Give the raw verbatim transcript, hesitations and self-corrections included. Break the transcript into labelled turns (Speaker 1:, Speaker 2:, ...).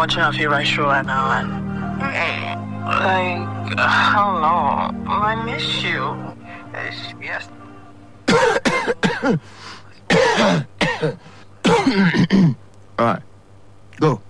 Speaker 1: much I feel right sure right now. And, like, I don't know. I miss you. Yes.
Speaker 2: All right. Go.